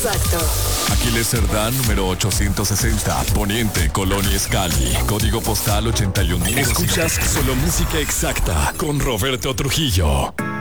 exacto. Aquiles Cerdán, número 860, Poniente, Colonia Escali, código postal 81. Escuchas solo música exacta con Roberto Trujillo.